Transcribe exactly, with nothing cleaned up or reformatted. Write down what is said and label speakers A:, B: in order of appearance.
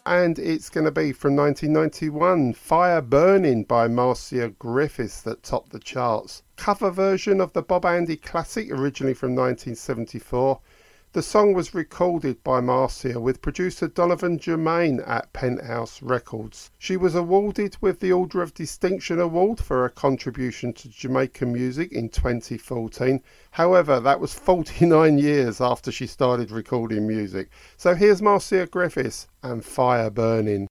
A: and it's going to be from nineteen ninety-one, Fire Burning by Marcia Griffiths, that topped the charts. Cover version of the Bob Andy classic, originally from nineteen seventy-four. The song was recorded by Marcia with producer Donovan Germain at Penthouse Records. She was awarded with the Order of Distinction Award for her contribution to Jamaican music in twenty fourteen. However, that was forty-nine years after she started recording music. So here's Marcia Griffiths and Fire Burning.